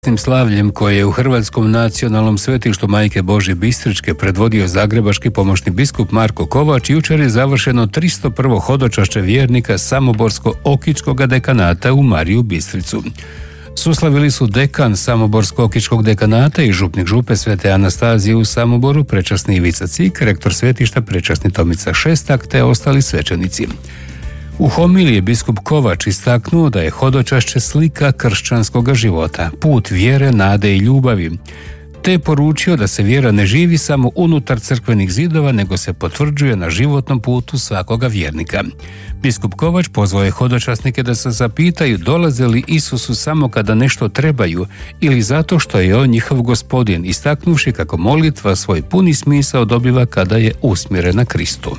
slavljem koje je u Hrvatskom nacionalnom svetištu Majke Božje Bistričke predvodio zagrebački pomoćni biskup Marko Kovač, jučer je završeno 301. hodočašće vjernika Samoborsko-Okičkog dekanata u Mariju Bistricu. Suslavili su dekan Samoborsko-Okičkog dekanata i župnik župe Svete Anastazije u Samoboru, prečasni Ivica Cik, rektor svetišta prečasni Tomica Šestak te ostali svećenici. U homiliji je biskup Kovač istaknuo da je hodočašće slika kršćanskog života, put vjere, nade i ljubavi, te je poručio da se vjera ne živi samo unutar crkvenih zidova, nego se potvrđuje na životnom putu svakoga vjernika. Biskup Kovač pozvao je hodočasnike da se zapitaju dolaze li Isusu samo kada nešto trebaju ili zato što je on njihov gospodin, istaknuvši kako molitva svoj puni smisao dobiva kada je usmjerena Kristu.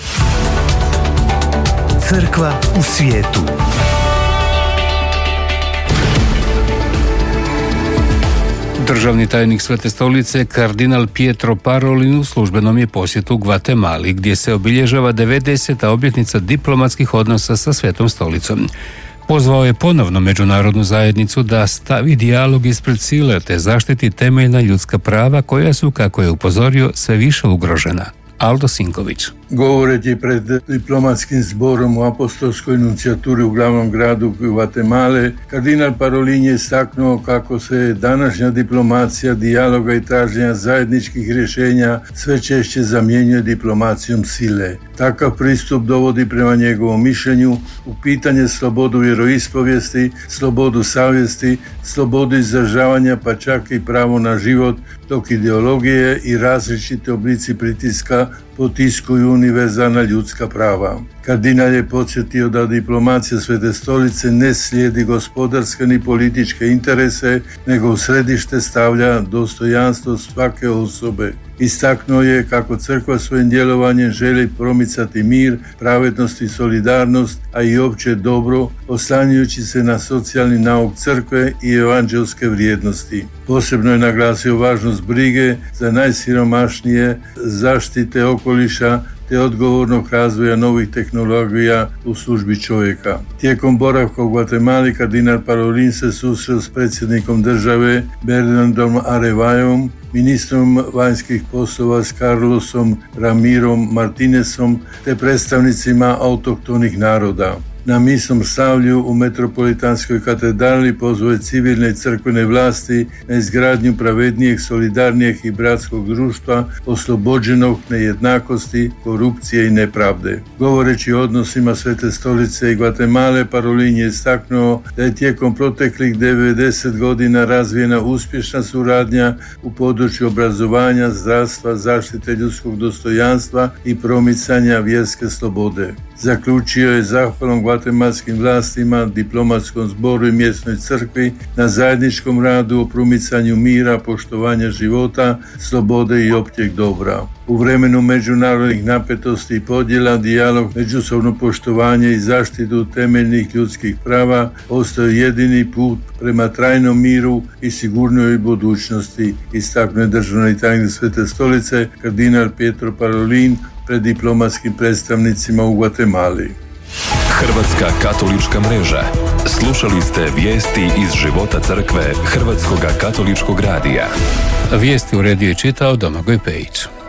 Crkva u svijetu. Državni tajnik Svete stolice, kardinal Pietro Parolin, u službenom je posjetu Gvatemali, gdje se obilježava 90. obljetnica diplomatskih odnosa sa Svetom stolicom. Pozvao je ponovno međunarodnu zajednicu da stavi dijalog ispred sile te zaštiti temeljna ljudska prava koja su, kako je upozorio, sve više ugrožena. Aldo Sinković. Govoreći pred diplomatskim zborom u apostolskoj nuncijaturi u glavnom gradu Gvatemale, kardinal Parolin je istaknuo kako se današnja diplomacija dijaloga i traženja zajedničkih rješenja sve češće zamjenjuje diplomacijom sile. Takav pristup dovodi prema njegovom mišljenju u pitanje slobodu vjeroispovijesti, slobodu savjesti, slobodu izražavanja pa čak i pravo na život, dok ideologije i različite oblici pritiska potiskuju univerzalna ljudska prava. Kardinal je podsjetio da diplomacija Svete stolice ne slijedi gospodarske ni političke interese, nego u središte stavlja dostojanstvo svake osobe. Istaknuo je kako crkva svojim djelovanjem želi promicati mir, pravednost i solidarnost, a i opće dobro, oslanjajući se na socijalni nauk crkve i evanđelske vrijednosti. Posebno je naglasio važnost brige za najsiromašnije, zaštite okoliša te odgovornog razvoja novih tehnologija u službi čovjeka. Tijekom boravka u Gvatemali kardinal Parolin se susreo s predsjednikom države Bernardom Arevajom, ministrom vanjskih poslova s Carlosom Ramirom Martinezom te predstavnicima autohtonih naroda. Na misnom slavlju u Metropolitanskoj katedrali pozvao je civilne i crkvene vlasti na izgradnju pravednijeg, solidarnijeg i bratskog društva oslobođenog nejednakosti, korupcije i nepravde. Govoreći o odnosima Svete stolice i Gvatemale, Parolin je istaknuo da je tijekom proteklih 90 godina razvijena uspješna suradnja u području obrazovanja, zdravstva, zaštite ljudskog dostojanstva i promicanja vjerske slobode. Zaključio je zahvalom gvatemalskim vlastima, diplomatskom zboru i mjesnoj crkvi na zajedničkom radu o promicanju mira, poštovanja života, slobode i općeg dobra. U vremenu međunarodnih napetosti i podjela, dijalog, međusobno poštovanje i zaštitu temeljnih ljudskih prava ostao jedini put prema trajnom miru i sigurnoj budućnosti, istaknuo je državni tajnik Svete stolice, kardinal Pietro Parolin, pred diplomatskim predstavnicima u Gvatemali. Hrvatska katolička mreža. Slušali ste vijesti iz života crkve Hrvatskoga katoličkog radija. Vijesti uredio i čitao Domagoj Pejić.